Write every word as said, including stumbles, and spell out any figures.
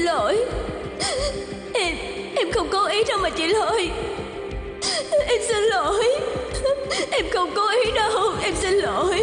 lỗi. Em Em không cố ý đâu mà chị Lợi. Em xin lỗi. Em không cố ý đâu. Em xin lỗi.